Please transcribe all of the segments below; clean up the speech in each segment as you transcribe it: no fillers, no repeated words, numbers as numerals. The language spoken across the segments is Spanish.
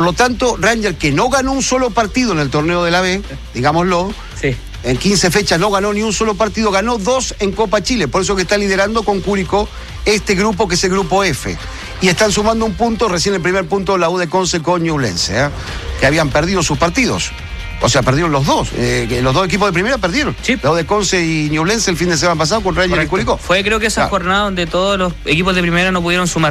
Por lo tanto, Rangers, que no ganó un solo partido en el torneo de la B, digámoslo, sí. En 15 fechas no ganó ni un solo partido, ganó 2 en Copa Chile, por eso que está liderando con Curicó este grupo, que es el grupo F. Y están sumando un punto, recién el primer punto la U de Conce con Ñublense, que habían perdido sus partidos. O sea, perdieron los dos. Los dos equipos de primera perdieron. Sí. La U de Conce y Ñublense el fin de semana pasado con Rangers y Curicó. Fue, creo que esa jornada donde todos los equipos de primera no pudieron sumar.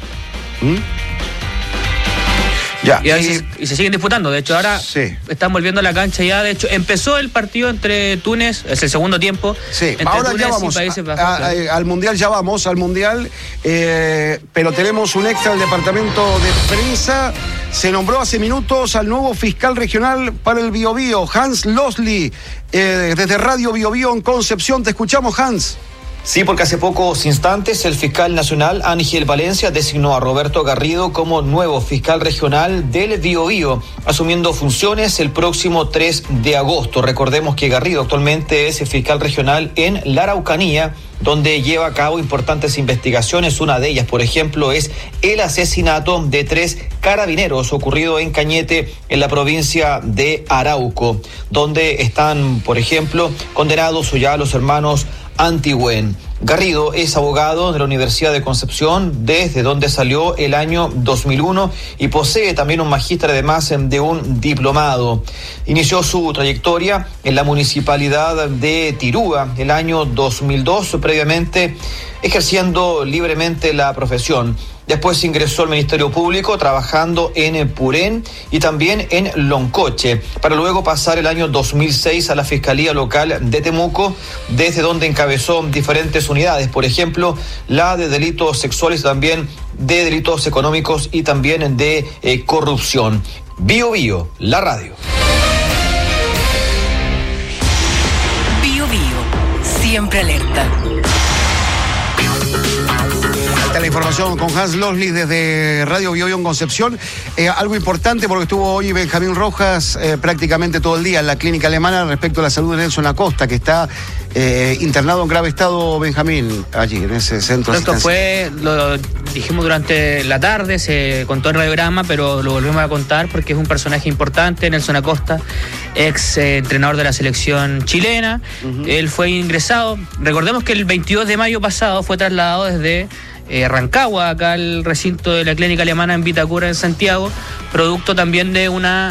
Ya. Y se siguen disputando. De hecho, ahora están volviendo a la cancha ya. De hecho, empezó el partido entre Túnez, es el segundo tiempo. Sí, entre ahora Túnez ya vamos al Mundial, ya vamos al Mundial, pero tenemos un extra del departamento de prensa. Se nombró hace minutos al nuevo fiscal regional para el Biobío, Hans Losli, desde Radio Biobío en Concepción. Te escuchamos, Hans. Sí, porque hace pocos instantes el fiscal nacional Ángel Valencia designó a Roberto Garrido como nuevo fiscal regional del Biobío, asumiendo funciones el próximo 3 de agosto. Recordemos que Garrido actualmente es el fiscal regional en la Araucanía, donde lleva a cabo importantes investigaciones. Una de ellas, por ejemplo, es el asesinato de 3 carabineros ocurrido en Cañete, en la provincia de Arauco, donde están, por ejemplo, condenados ya los hermanos Antigüen. Garrido es abogado de la Universidad de Concepción, desde donde salió el año 2001, y posee también un magíster, además de un diplomado. Inició su trayectoria en la municipalidad de Tirúa el año 2002, previamente ejerciendo libremente la profesión. Después ingresó al Ministerio Público trabajando en Purén y también en Loncoche, para luego pasar el año 2006 a la Fiscalía Local de Temuco, desde donde encabezó diferentes unidades, por ejemplo, la de delitos sexuales, también de delitos económicos y también de corrupción. Bio Bio, la radio. Bio Bio, siempre alerta. La información con Hans Losli desde Radio Biobío en Concepción. Algo importante, porque estuvo hoy Benjamín Rojas prácticamente todo el día en la clínica alemana respecto a la salud de Nelson Acosta, que está internado en grave estado, Benjamín, allí en ese centro. Esto fue, lo dijimos durante la tarde, se contó en radiograma, pero lo volvemos a contar porque es un personaje importante. Nelson Acosta, ex entrenador de la selección chilena. Él fue ingresado, recordemos que el 22 de mayo pasado fue trasladado desde Rancagua, acá al recinto de la clínica alemana en Vitacura, en Santiago, producto también de una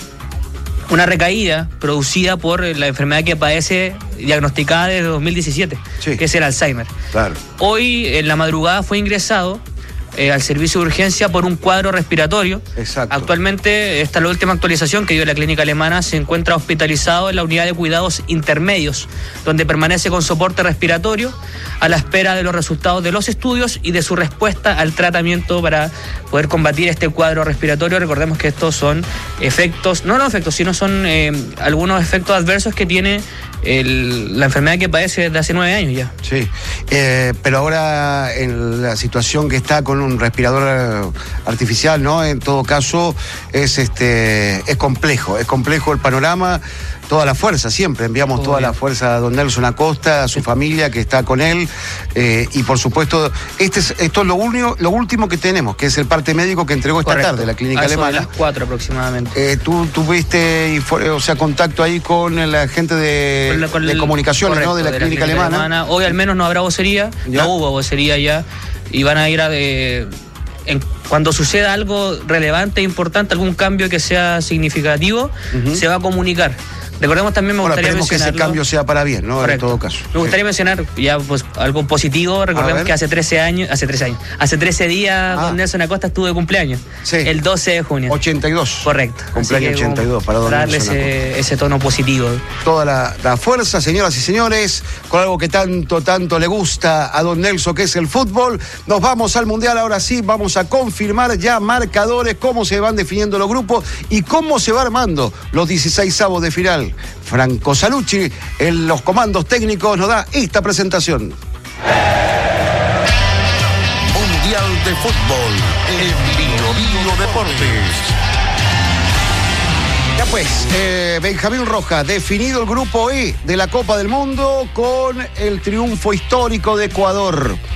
recaída producida por la enfermedad que padece, diagnosticada desde 2017, que es el Alzheimer. Claro. Hoy, en la madrugada, fue ingresado al servicio de urgencia por un cuadro respiratorio. Exacto. Actualmente, esta es la última actualización que dio la clínica alemana, se encuentra hospitalizado en la unidad de cuidados intermedios, donde permanece con soporte respiratorio a la espera de los resultados de los estudios y de su respuesta al tratamiento para poder combatir este cuadro respiratorio. Recordemos que estos son efectos, no efectos, sino son algunos efectos adversos que tiene la enfermedad que padece desde hace 9 años ya. Sí, pero ahora en la situación que está con un respirador artificial, ¿no? En todo caso es complejo el panorama. Toda la fuerza, siempre enviamos toda la fuerza a don Nelson Acosta, a su familia que está con él, y por supuesto esto es lo último que tenemos, que es el parte médico que entregó esta tarde la clínica alemana. A las 4 aproximadamente. Tú tuviste contacto ahí con la gente de comunicaciones, ¿no? De la clínica alemana. Hoy al menos no habrá vocería, no hubo vocería ya, y van a ir cuando suceda algo relevante e importante, algún cambio que sea significativo, se va a comunicar. Recordemos también, me gustaría mencionar que ese cambio sea para bien, ¿no? En todo caso. Me gustaría mencionar ya algo positivo. Recordemos que hace 13 días don Nelson Acosta estuvo de cumpleaños. Sí. El 12 de junio. 82. Correcto. Cumpleaños 82 para don Nelson Acosta. Darle ese tono positivo. Toda la fuerza, señoras y señores, con algo que tanto le gusta a don Nelson, que es el fútbol. Nos vamos al Mundial, ahora sí, vamos a confirmar ya marcadores, cómo se van definiendo los grupos y cómo se va armando los 16avos de final. Franco Salucci, en los comandos técnicos, nos da esta presentación. Mundial de Fútbol en Bio Deportes. Ya pues, Benjamín Rojas, definido el grupo E de la Copa del Mundo con el triunfo histórico de Ecuador.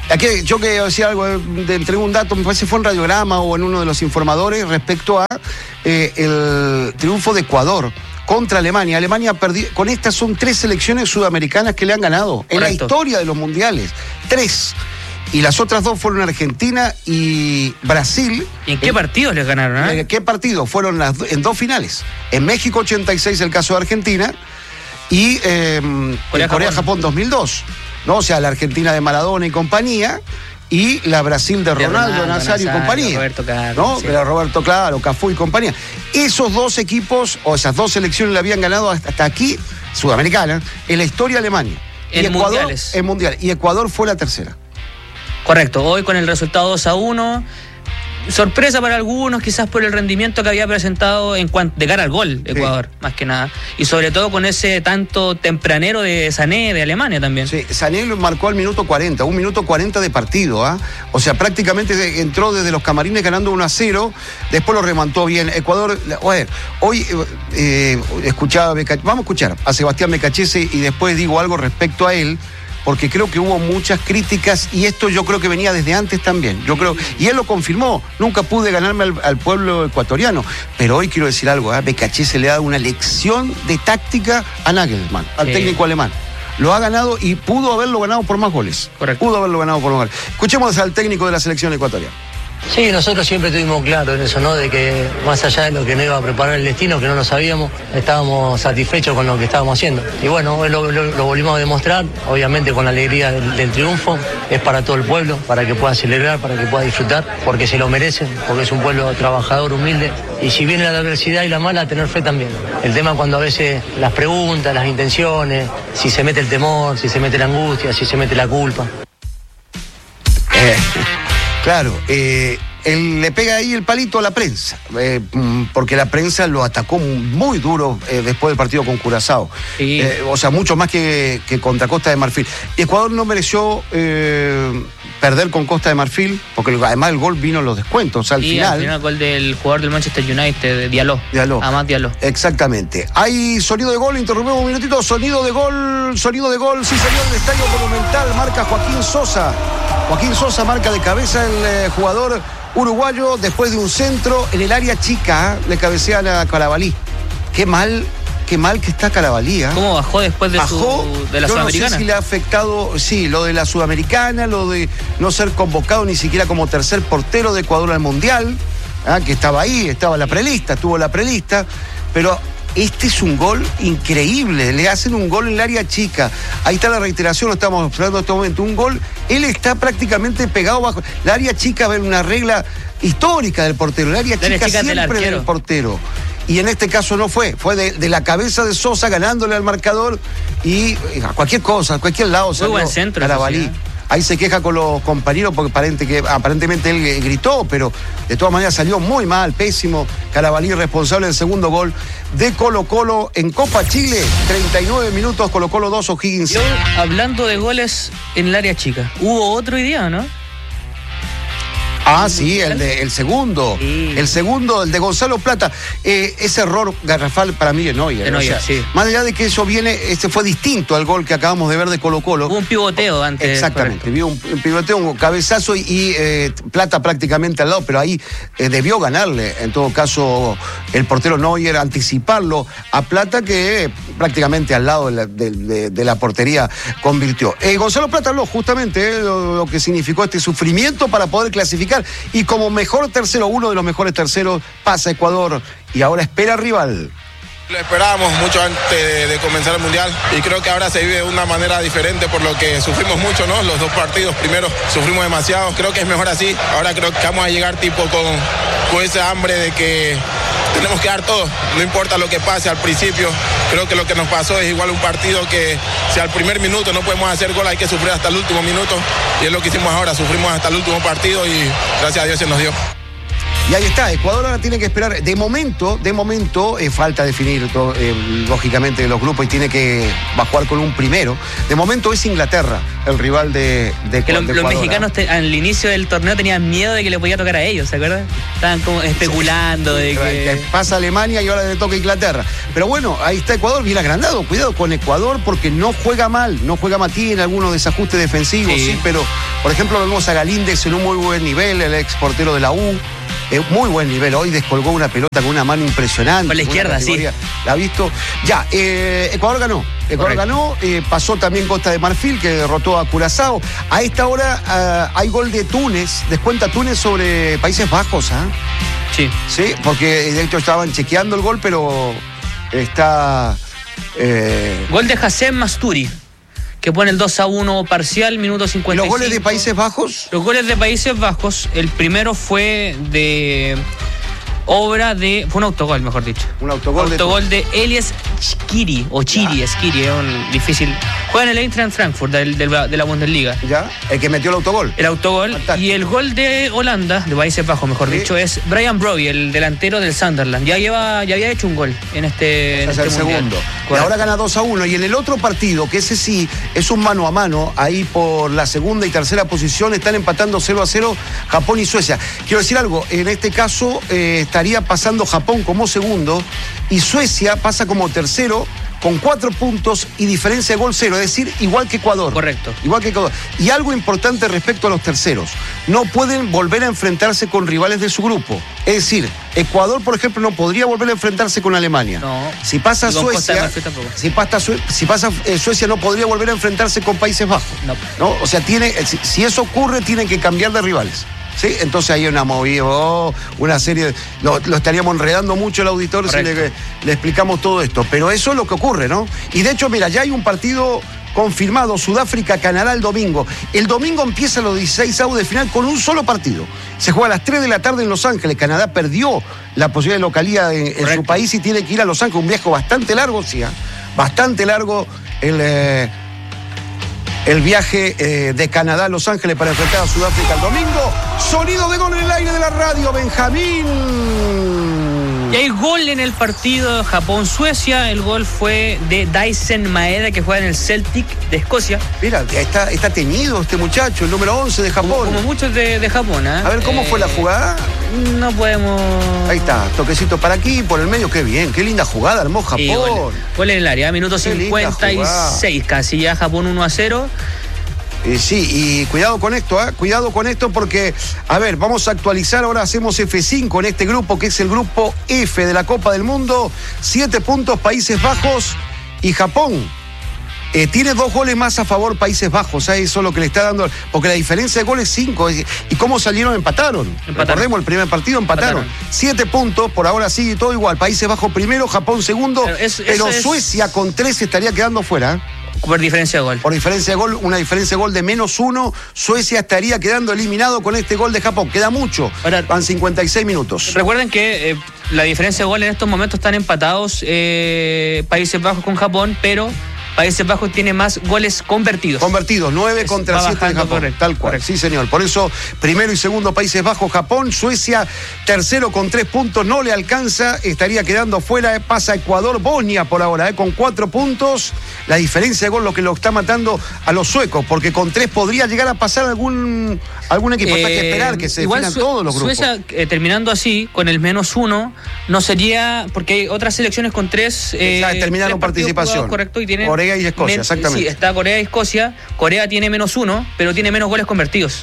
Aquí yo que decía algo, entregué un dato, me parece fue en Radiograma o en uno de los informadores respecto a el triunfo de Ecuador contra Alemania. Alemania perdió, con estas son 3 selecciones sudamericanas que le han ganado. Correcto. En la historia de los mundiales. 3. Y las otras 2 fueron Argentina y Brasil. ¿Y en qué partidos les ganaron? ¿En qué partidos? Fueron en 2 finales. En México 86 el caso de Argentina y Corea-Japón 2002. ¿No? O sea, la Argentina de Maradona y compañía y la Brasil de Ronaldo Nazario y compañía. Roberto Carlos. ¿No? Sí. Era Roberto Claro, Cafú y compañía. Esos 2 equipos, o esas 2 selecciones le habían ganado hasta aquí, sudamericana, en la historia de Alemania. En Ecuador, mundiales. En mundial. Y Ecuador fue la tercera. Correcto, hoy con el resultado 2-1, sorpresa para algunos, quizás por el rendimiento que había presentado de cara al gol Ecuador, más que nada, y sobre todo con ese tanto tempranero de Sané de Alemania también. Sí, Sané lo marcó al minuto 40, 1 minuto 40 de partido, ¿ah? O sea, prácticamente entró desde los camarines ganando 1-0, después lo remontó bien. Ecuador, hoy escuchaba, vamos a escuchar a Sebastián Becachese y después digo algo respecto a él, porque creo que hubo muchas críticas y esto yo creo que venía desde antes también. Yo creo, y él lo confirmó, nunca pude ganarme al pueblo ecuatoriano, pero hoy quiero decir algo, Becachese le ha dado una lección de táctica a Nagelsmann, al técnico alemán. Lo ha ganado y pudo haberlo ganado por más goles. Correcto. Pudo haberlo ganado por más goles. Escuchemos al técnico de la selección ecuatoriana. Sí, nosotros siempre tuvimos claro en eso, ¿no? De que más allá de lo que nos iba a preparar el destino, que no lo sabíamos, estábamos satisfechos con lo que estábamos haciendo. Y bueno, hoy lo volvimos a demostrar, obviamente con la alegría del triunfo, es para todo el pueblo, para que pueda celebrar, para que pueda disfrutar, porque se lo merecen, porque es un pueblo trabajador, humilde, y si viene la adversidad y la mala, tener fe también. El tema cuando a veces las preguntas, las intenciones, si se mete el temor, si se mete la angustia, si se mete la culpa. Claro, él le pega ahí el palito a la prensa, porque la prensa lo atacó muy duro después del partido con Curazao. Sí. O sea, mucho más que contra Costa de Marfil. Ecuador no mereció perder con Costa de Marfil, porque además el gol vino en los descuentos. O sea, al final el gol del jugador del Manchester United, de Diallo. Amad Diallo. Exactamente. Hay sonido de gol, interrumpimos un minutito. Sonido de gol, sí salió del Estadio Monumental, marca Joaquín Sosa. Joaquín Sosa marca de cabeza el jugador uruguayo después de un centro en el área chica, le cabecea a Carabalí. Qué mal que está Carabalí. ¿Cómo bajó después de la Sudamericana? No sé si le ha afectado, sí, lo de la Sudamericana, lo de no ser convocado ni siquiera como tercer portero de Ecuador al Mundial, que estaba ahí, estuvo la prelista, pero este es un gol increíble, le hacen un gol en el área chica, ahí está la reiteración, lo estamos observando en este momento, un gol, él está prácticamente pegado bajo, la área chica es una regla histórica del portero, el área chica siempre del portero, y en este caso no fue de la cabeza de Sosa ganándole al marcador y a cualquier cosa, a cualquier lado. Muy buen centro. Carabalí. Ahí se queja con los compañeros porque aparentemente él gritó, pero de todas maneras salió muy mal, pésimo. Carabalí responsable del segundo gol de Colo-Colo en Copa Chile. 39 minutos, Colo-Colo 2, O'Higgins. Yo, hablando de goles en el área chica, hubo otro hoy día, ¿no? Sí, el segundo. Sí. El segundo, el de Gonzalo Plata. Ese error garrafal para mí de Neuer. Sí. Más allá de que eso viene, fue distinto al gol que acabamos de ver de Colo-Colo. Hubo un pivoteo antes. Exactamente, vio un pivoteo, un cabezazo y Plata prácticamente al lado, pero ahí debió ganarle, en todo caso, el portero Neuer, anticiparlo a Plata, que prácticamente al lado de la portería convirtió. Gonzalo Plata habló justamente lo que significó este sufrimiento para poder clasificar. Y como mejor tercero, uno de los mejores terceros, pasa Ecuador y ahora espera rival. Lo esperábamos mucho antes de comenzar el Mundial y creo que ahora se vive de una manera diferente por lo que sufrimos mucho, ¿no? Los 2 partidos primero sufrimos demasiado, creo que es mejor así. Ahora creo que vamos a llegar tipo con esa hambre de que tenemos que dar todo, no importa lo que pase al principio. Creo que lo que nos pasó es igual un partido que si al primer minuto no podemos hacer gol hay que sufrir hasta el último minuto y es lo que hicimos ahora, sufrimos hasta el último partido y gracias a Dios se nos dio. Y ahí está, Ecuador ahora tiene que esperar, de momento, falta definir lógicamente los grupos y tiene que va a jugar con un primero. De momento es Inglaterra, el rival de Ecuador. Los mexicanos al inicio del torneo tenían miedo de que le podía tocar a ellos, ¿se acuerdan? Estaban como especulando de que pasa Alemania y ahora le toca Inglaterra. Pero bueno, ahí está Ecuador bien agrandado. Cuidado con Ecuador porque no juega mal, tiene algunos desajustes defensivos, sí, pero por ejemplo vemos a Galíndez en un muy buen nivel, el ex portero de la U. Muy buen nivel, hoy descolgó una pelota con una mano impresionante. Con la izquierda, sí. ¿La ha visto? Ya, Ecuador ganó. Pasó también Costa de Marfil, que derrotó a Curazao. A esta hora hay gol de Túnez, descuenta Túnez sobre Países Bajos, ¿ah? Sí. Sí, porque de hecho estaban chequeando el gol, pero está... Gol de Hassem Masturi, que pone el 2-1 parcial, minuto 55. ¿Y los goles de Países Bajos? Los goles de Países Bajos, el primero fue de fue un autogol, mejor dicho. Un autogol de Elias Skiri, o Chiri, Skiri, es un difícil. Juega en el Eintracht Frankfurt de la Bundesliga. Ya, el que metió el autogol. El autogol. Fantástico. Y el gol de Holanda, de Países Bajos, mejor dicho, es Brian Brobby, el delantero del Sunderland. Ya había hecho un gol en este el segundo. Y ahora gana 2-1. Y en el otro partido, que ese sí es un mano a mano, ahí por la segunda y tercera posición, están empatando 0-0 Japón y Suecia. Quiero decir algo, en este caso estaría pasando Japón como segundo y Suecia pasa como tercero con 4 puntos y diferencia de gol 0, es decir, igual que Ecuador. Correcto. Igual que Ecuador. Y algo importante respecto a los terceros, no pueden volver a enfrentarse con rivales de su grupo. Es decir, Ecuador, por ejemplo, no podría volver a enfrentarse con Alemania. No. Si pasa Suecia, Suecia no podría volver a enfrentarse con Países Bajos. No. O sea, si eso ocurre, tienen que cambiar de rivales. ¿Sí? Entonces hay una movida, una serie. Lo estaríamos enredando mucho el auditor si le explicamos todo esto. Pero eso es lo que ocurre, ¿no? Y de hecho, mira, ya hay un partido confirmado, Sudáfrica-Canadá el domingo. El domingo empieza los 16avos de final con un solo partido. Se juega a las 3 de la tarde en Los Ángeles. Canadá perdió la posibilidad de localía en su país y tiene que ir a Los Ángeles. Un viaje bastante largo, sí, bastante largo el viaje de Canadá a Los Ángeles para enfrentar a Sudáfrica el domingo. Sonido de gol en el aire de la radio, Benjamín. Y hay gol en el partido Japón-Suecia. El gol fue de Daisen Maeda, que juega en el Celtic de Escocia. Mira, está teñido este muchacho, el número 11 de Japón. Como muchos de Japón, ¿eh? A ver, ¿cómo fue la jugada? No podemos... Ahí está, toquecito para aquí, por el medio, qué bien, qué linda jugada, armó Japón. Sí, gol en el área, minuto 56 casi, ya Japón 1-0. Sí, y cuidado con esto, cuidado con esto porque, a ver, vamos a actualizar, ahora hacemos F5 en este grupo, que es el grupo F de la Copa del Mundo, 7 puntos Países Bajos y Japón. Tiene 2 goles más a favor Países Bajos, eso es lo que le está dando, porque la diferencia de goles es 5, y cómo salieron, empataron. Recordemos, el primer partido empataron. 7 puntos, por ahora sigue todo igual, Países Bajos primero, Japón segundo, pero Suecia con 3 estaría quedando fuera. Por diferencia de gol. Por diferencia de gol, una diferencia de gol de -1. Suecia estaría quedando eliminado con este gol de Japón. Queda mucho. Ahora, van 56 minutos. Recuerden que la diferencia de gol en estos momentos están empatados Países Bajos con Japón, pero Países Bajos tiene más goles convertidos. 9 contra 7 de Japón. Correcto, tal cual. Correcto. Sí, señor. Por eso, primero y segundo Países Bajos, Japón. Suecia, tercero con 3 puntos. No le alcanza. Estaría quedando fuera. Pasa Ecuador, Bosnia por ahora, con 4 puntos. La diferencia de gol lo que lo está matando a los suecos, porque con 3 podría llegar a pasar algún equipo. Hay que esperar que se definan todos los grupos. Suecia, terminando así, con el -1, no sería, porque hay otras selecciones con 3. Terminaron participación. Correcto, y tienen Corea y Escocia, exactamente. Sí, está Corea y Escocia. Corea tiene -1, pero tiene menos goles convertidos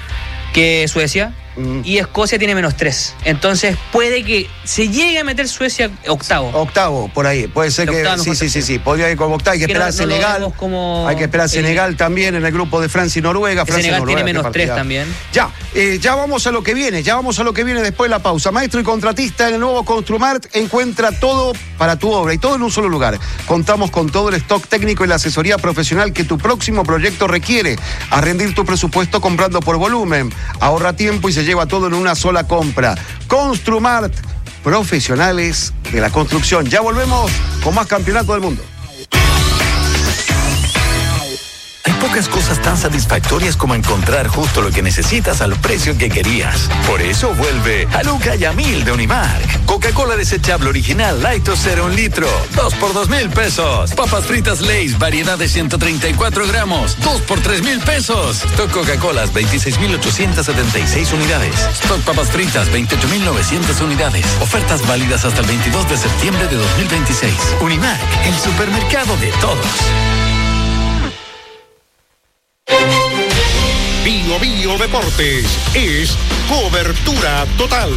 que Suecia. Y Escocia tiene -3. Entonces puede que se llegue a meter Suecia octavo. Por ahí. Puede ser que sí. Podría ir como octavo. Hay que esperar Senegal. Hay que esperar Senegal también en el grupo de Francia y Noruega. Senegal tiene -3 también. Ya vamos a lo que viene. Después de la pausa. Maestro y contratista en el nuevo Construmart encuentra todo para tu obra y todo en un solo lugar. Contamos con todo el stock técnico y la asesoría profesional que tu próximo proyecto requiere. A rendir tu presupuesto comprando por volumen. Ahorra tiempo y se lleva todo en una sola compra. Construmart, profesionales de la construcción. Ya volvemos con más campeonato del mundo. pocas cosas tan satisfactorias como encontrar justo lo que necesitas al precio que querías. Por eso vuelve a Luca y a 1000 de Unimark. Coca-Cola desechable original Light o 0 1 litro, 2 por 2,000 pesos. Papas fritas Lay's, variedad de 134 gramos, 2 por 3,000 pesos. Stock Coca-Colas, 26,876 unidades. Stock papas fritas, 28,900 unidades. Ofertas válidas hasta el 22 de septiembre de 2026. Unimark, el supermercado de todos. Bio Bio Deportes es cobertura total.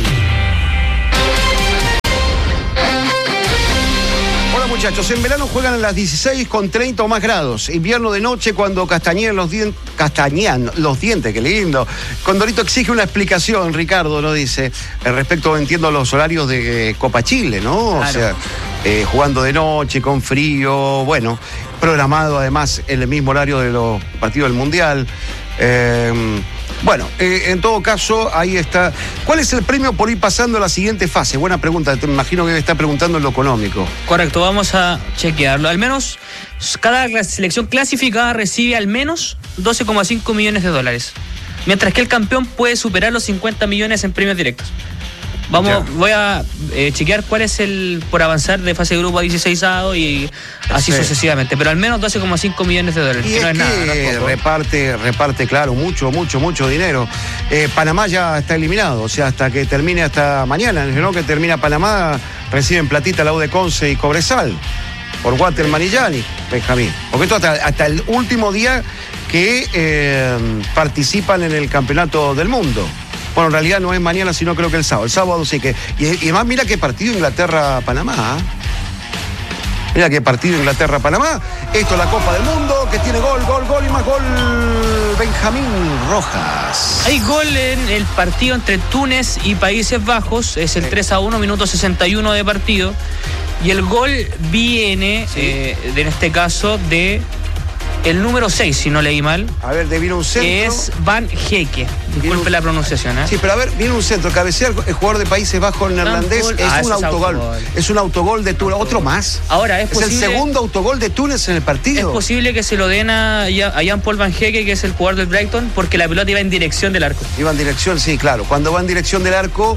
Hola muchachos, en verano juegan a las 16 con 30 o más grados. Invierno de noche cuando castañean los dientes, qué lindo. Condorito exige una explicación, Ricardo, ¿no? Dice, respecto, entiendo, a los horarios de Copa Chile, ¿no? Claro. O sea, jugando de noche, con frío, bueno, programado además en el mismo horario de los partidos del Mundial. Bueno, en todo caso, ahí está. ¿Cuál es el premio por ir pasando a la siguiente fase? Buena pregunta, te imagino que está preguntando en lo económico. Correcto, vamos a chequearlo. Al menos, cada selección clasificada recibe al menos 12,5 millones de dólares. Mientras que el campeón puede superar los 50 millones en premios directos. Voy a chequear cuál es el por avanzar de fase de grupo a 16avo y así sucesivamente, pero al menos 12,5 millones de dólares. Y es que reparte, claro, mucho dinero. Panamá ya está eliminado, o sea, hasta que termine, hasta mañana, ¿no? Que termina Panamá, reciben platita la U de Conce y Cobresal, por Waterman y Gianni, Benjamín. Porque esto hasta el último día que participan en el campeonato del mundo. Bueno, en realidad no es mañana, sino creo que el sábado. El sábado sí que... Y además, mira qué partido Inglaterra-Panamá. Mira qué partido Inglaterra-Panamá. Esto es la Copa del Mundo, que tiene gol y más gol. Benjamín Rojas. Hay gol en el partido entre Túnez y Países Bajos. Es el 3-1, minuto 61 de partido. Y el gol viene, en este caso, de... el número 6, si no leí mal. A ver, viene un centro. Que es Van Hecke. Disculpe la pronunciación, ¿eh? Sí, pero a ver, viene un centro. Cabecear el jugador de Países Bajos neerlandés. Es un autogol. Es un autogol de Túnez. Otro más. Ahora, es posible. Es el segundo autogol de Túnez en el partido. Es posible que se lo den a Jean-Paul Van Hecke, que es el jugador del Brighton, porque la pelota iba en dirección del arco. Iba en dirección, sí, claro. Cuando va en dirección del arco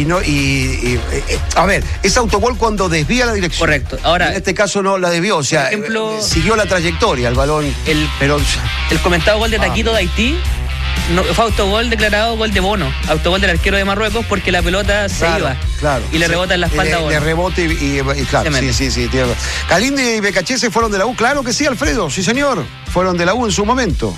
a ver, es autogol cuando desvía la dirección. Correcto. Ahora, en este caso no la desvió, o sea, por ejemplo, siguió la trayectoria el balón. El comentado gol de Taquito de Haití no, fue autogol declarado gol de Bono, autogol del arquero de Marruecos, porque la pelota se iba y le rebota en la espalda a Bono. Le rebota y claro, sí. Calindi y Becachese fueron de la U, claro que sí, Alfredo, sí señor, fueron de la U en su momento.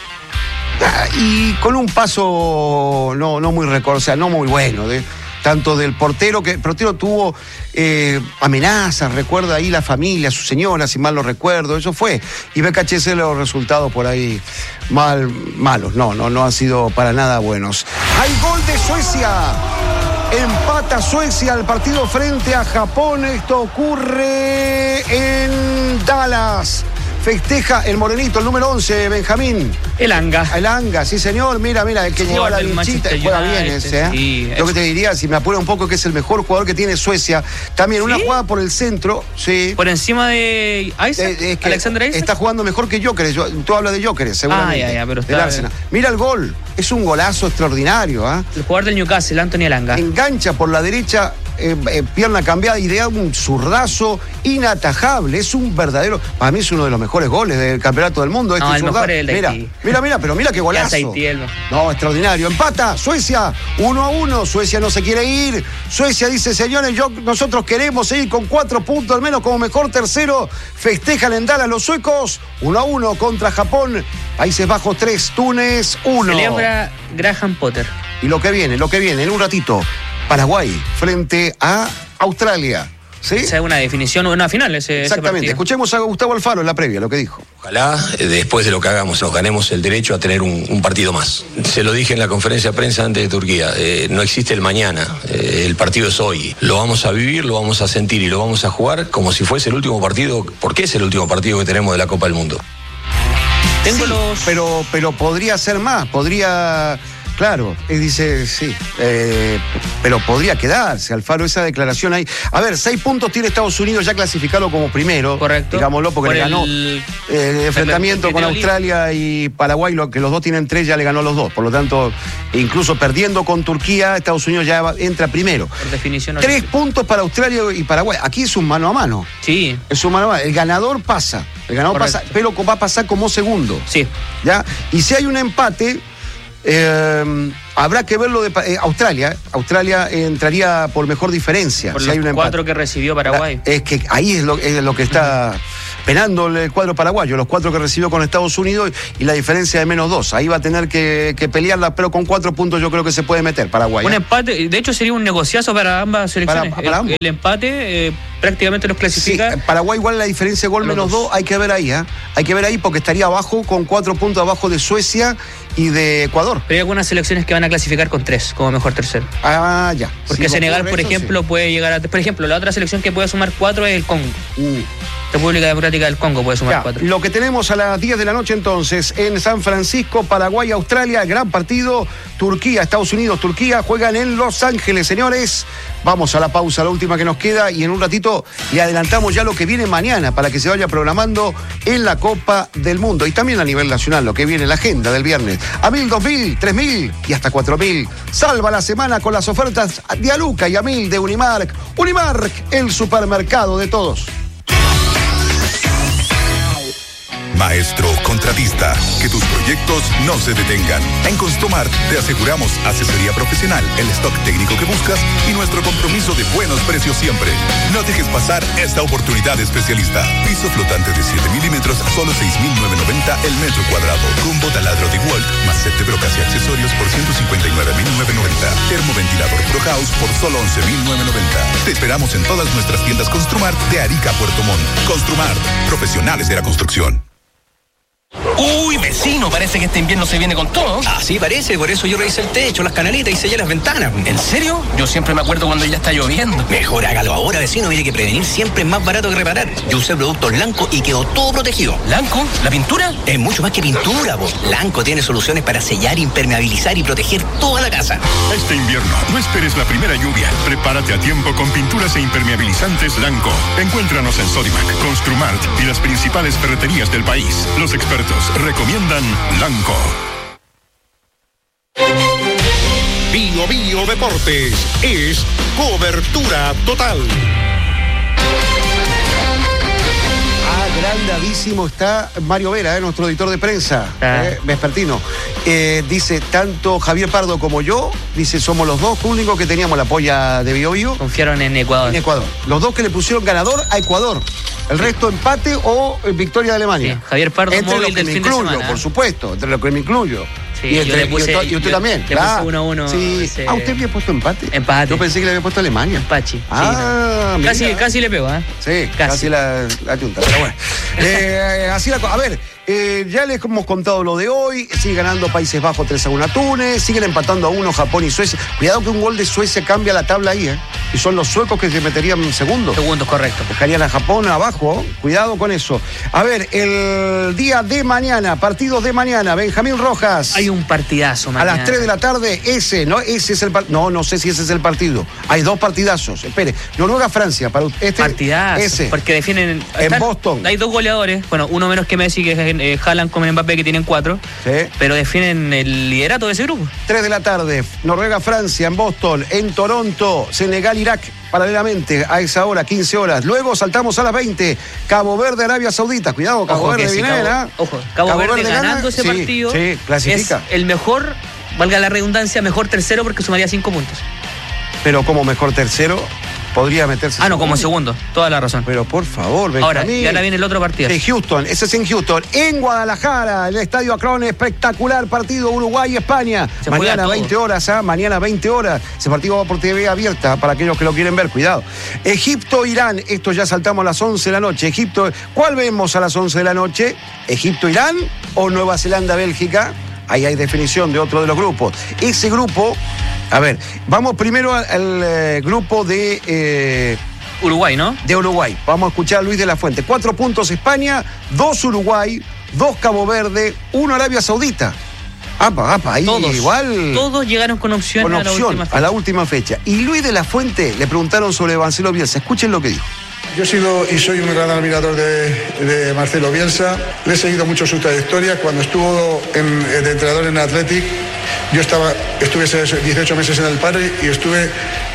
Y con un paso no muy o sea, no muy bueno, tanto del portero, que el portero tuvo amenazas, recuerda ahí la familia, su señora, si mal lo recuerdo, eso fue. Y BKHS los resultados por ahí malos, no han sido para nada buenos. Hay gol de Suecia. Empata Suecia el partido frente a Japón. Esto ocurre en Dallas. Festeja el morenito, el número 11, Benjamín. El Anga, sí señor, mira, el que lleva la bichita, juega bien ese, ¿eh? Sí, lo que te diría, si me apura un poco, que es el mejor jugador que tiene Suecia. También una jugada por el centro, sí. Por encima de Isaac, Alexander Isaac. Está jugando mejor que Gyökeres, tú hablas de Gyökeres, seguramente. Pero está del Arsenal. Mira el gol, es un golazo extraordinario, ¿eh? El jugador del Newcastle, Anthony Elanga. Engancha por la derecha, pierna cambiada y de un zurdazo inatajable. Es un verdadero, para mí es uno de los mejores goles del campeonato del mundo. El mejor es el de Haití. Mira, pero mira qué golazo. No, extraordinario. Empata Suecia, 1-1. Suecia no se quiere ir. Suecia dice, señores, nosotros queremos seguir con 4 puntos, al menos como mejor tercero. Festejan en Dallas los suecos, 1-1 contra Japón. Países Bajos 3, Túnez 1. Celebra Graham Potter. Y lo que viene, en un ratito, Paraguay frente a Australia. ¿Sí? Esa es una definición, una final Exactamente. Ese Escuchemos a Gustavo Alfaro en la previa, lo que dijo. Ojalá después de lo que hagamos nos ganemos el derecho a tener un partido más. Se lo dije en la conferencia de prensa antes de Turquía, no existe el mañana, el partido es hoy. Lo vamos a vivir, lo vamos a sentir y lo vamos a jugar como si fuese el último partido, porque es el último partido que tenemos de la Copa del Mundo. Pero podría ser más, podría claro. Dice, sí. Pero podría quedarse, Alfaro, esa declaración ahí. A ver, 6 puntos tiene Estados Unidos ya clasificado como primero. Correcto. Digámoslo, porque le ganó el enfrentamiento con Australia y Paraguay, que los dos tienen 3, ya le ganó los dos. Por lo tanto, incluso perdiendo con Turquía, Estados Unidos ya entra primero. Por definición. 3 puntos para Australia y Paraguay. Aquí es un mano a mano. Sí. Es un mano a mano. El ganador pasa. El ganador pasa, pero va a pasar como segundo. Sí. ¿Ya? Y si hay un empate, habrá que verlo de Australia. Australia entraría por mejor diferencia. Por si los hay un 4 que recibió Paraguay. Es que ahí es lo que está penando el cuadro paraguayo. Los 4 que recibió con Estados Unidos y la diferencia de -2. Ahí va a tener que pelearla, pero con 4 puntos yo creo que se puede meter Paraguay. Un empate, de hecho sería un negociazo para ambas selecciones. Para ambos. El empate prácticamente los clasifica. Sí, Paraguay igual la diferencia de gol -2, hay que ver ahí, hay que ver ahí porque estaría abajo con 4 puntos abajo de Suecia y de Ecuador. Pero hay algunas selecciones que van a clasificar con 3 como mejor tercero. Ah, ya. Porque sí, Senegal, por ejemplo, puede llegar a... Por ejemplo, la otra selección que puede sumar 4 es el Congo. República Democrática del Congo puede sumar 4. Lo que tenemos a las 10 de la noche entonces en San Francisco, Paraguay, Australia, gran partido. Turquía, Estados Unidos, Turquía juegan en Los Ángeles, señores. Vamos a la pausa, la última que nos queda, y en un ratito le adelantamos ya lo que viene mañana para que se vaya programando en la Copa del Mundo y también a nivel nacional, lo que viene en la agenda del viernes. A 1.000, 2.000, 3.000 y hasta 4.000. Salva la semana con las ofertas de Aluca y a 1.000 de Unimark. Unimark, el supermercado de todos. Maestro contratista, que tus proyectos no se detengan. En Construmart te aseguramos asesoría profesional, el stock técnico que buscas y nuestro compromiso de buenos precios siempre. No dejes pasar esta oportunidad especialista. Piso flotante de 7 milímetros a solo 6.990 el metro cuadrado. Combo taladro de Walt más set de brocas y accesorios por 159.990. Termoventilador Pro House por solo 11.990. Te esperamos en todas nuestras tiendas Construmart de Arica a Puerto Montt. Construmart, profesionales de la construcción. Uy, vecino, parece que este invierno se viene con todo. Así parece, por eso yo revisé el techo, las canalitas y sellé las ventanas. ¿En serio? Yo siempre me acuerdo cuando ya está lloviendo. Mejor hágalo ahora, vecino, mire que prevenir siempre es más barato que reparar. Yo usé productos Lanco y quedó todo protegido. ¿Lanco? ¿La pintura? Es mucho más que pintura, vos. Lanco tiene soluciones para sellar, impermeabilizar y proteger toda la casa. Este invierno, no esperes la primera lluvia. Prepárate a tiempo con pinturas e impermeabilizantes Lanco. Encuéntranos en Sodimac, Construmart y las principales ferreterías del país. Los expertos recomiendan Lanco. Bio Bio Deportes es cobertura total. Agrandadísimo está Mario Vera, nuestro editor de prensa, vespertino. Dice, tanto Javier Pardo como yo, dice, somos los dos únicos que teníamos la polla de Bio Bio. Confiaron en Ecuador. En Ecuador. Los dos que le pusieron ganador a Ecuador. El resto empate o victoria de Alemania. Sí, Javier Pardo, entre móvil del fin de semana. Por supuesto, entre lo que me incluyo. Sí, y usted también. Le puse 1-1. Sí. Ese... ¿usted había puesto empate? Empate. Yo pensé que le había puesto Alemania. Empache. Ah, sí, casi le pegó, ¿eh? Sí, casi la junta. Pero bueno. Así a ver, ya les hemos contado lo de hoy. Sigue ganando Países Bajos 3-1 a Túnez. Siguen empatando a 1 Japón y Suecia. Cuidado que un gol de Suecia cambia la tabla ahí, ¿eh? Y son los suecos que se meterían segundos. Segundos, correcto. Dejarían a Japón abajo. Cuidado con eso. A ver, el día de mañana, partidos de mañana. Benjamín Rojas. Hay un partidazo mañana. A las 3 de la tarde, ese es el partido. No sé si ese es el partido. Hay 2 partidazos. Espere, Noruega-Francia. Partidazo. Ese. Porque definen... En Boston. Hay 2 goleadores. Bueno, uno menos que Messi, que es Haaland con Mbappé, que tienen 4. Sí. Pero definen el liderato de ese grupo. 3 de la tarde, Noruega-Francia en Boston. En Toronto, Senegal-Irak. Paralelamente a esa hora, 15 horas. Luego saltamos a las 20. Cabo Verde, Arabia Saudita. Cuidado, Cabo Verde viene, Cabo Verde ganando ese partido. Sí, clasifica. Es el mejor, valga la redundancia, mejor tercero porque sumaría 5 puntos. Pero como mejor tercero, podría meterse. No, como segundo. Toda la razón. Pero por favor, Benjamín. Ahora, y ahora viene el otro partido. De Houston, ese es en Houston. En Guadalajara, el Estadio Akron, espectacular partido Uruguay-España. Mañana 20 horas, mañana 20 horas. Ese partido va por TV abierta para aquellos que lo quieren ver, cuidado. Egipto-Irán, esto ya saltamos a las 11 de la noche. Egipto, ¿cuál vemos a las 11 de la noche? ¿Egipto-Irán o Nueva Zelanda-Bélgica? Ahí hay definición de otro de los grupos. Ese grupo, a ver, vamos primero al grupo de... Uruguay, ¿no? De Uruguay. Vamos a escuchar a Luis de la Fuente. 4 puntos España, 2 Uruguay, 2 Cabo Verde, 1 Arabia Saudita. Ahí todos, igual. Todos llegaron con opción a la última fecha. Y Luis de la Fuente le preguntaron sobre Marcelo Bielsa. Escuchen lo que dijo. Yo he sido y soy un gran admirador de Marcelo Bielsa. Le he seguido mucho su trayectoria. Cuando estuvo de entrenador en Athletic, yo estuve 18 meses en el Padre y estuve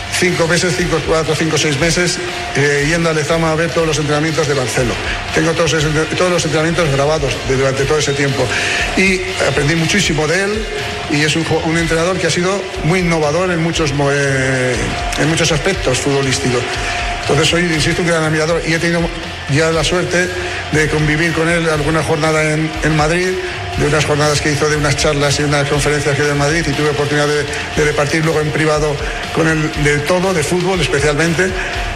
6 meses yendo a Lezama a ver todos los entrenamientos de Marcelo. Tengo todos los entrenamientos grabados durante todo ese tiempo y aprendí muchísimo de él, y es un entrenador que ha sido muy innovador en muchos aspectos futbolísticos. Entonces soy, insisto, un gran admirador, y he tenido ya la suerte de convivir con él alguna jornada en Madrid, de unas jornadas que hizo, de unas charlas y unas conferencias que dio en Madrid, y tuve oportunidad de repartir luego en privado con él de todo, de fútbol especialmente.